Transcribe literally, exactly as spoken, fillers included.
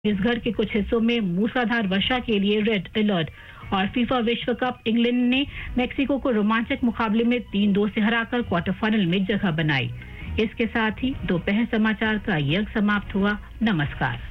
छत्तीसगढ़ के कुछ हिस्सों में मूसलाधार वर्षा के लिए रेड अलर्ट। और फीफा विश्व कप इंग्लैंड ने मेक्सिको को रोमांचक मुकाबले में तीन दो से हराकर क्वार्टर फाइनल में जगह बनाई। इसके साथ ही दोपहर समाचार का ये अंक समाप्त हुआ। नमस्कार।